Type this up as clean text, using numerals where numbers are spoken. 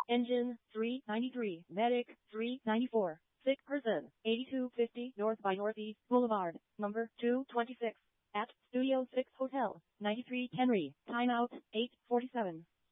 Engine 393, Medic 394, sick person 8250 North by Northeast Boulevard, number 226, at Studio 6 Hotel, 93 Henry, timeout 8:47.